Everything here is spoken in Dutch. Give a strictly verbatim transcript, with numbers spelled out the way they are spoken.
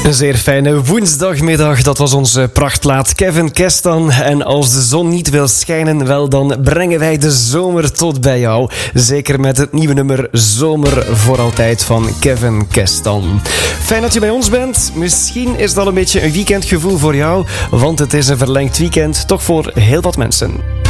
Een zeer fijne woensdagmiddag, dat was onze prachtplaat Kevin Kestan. En als de zon niet wil schijnen, wel dan brengen wij de zomer tot bij jou. Zeker met het nieuwe nummer Zomer voor Altijd van Kevin Kestan. Fijn dat je bij ons bent. Misschien is dat een beetje een weekendgevoel voor jou, want het is een verlengd weekend, toch voor heel wat mensen.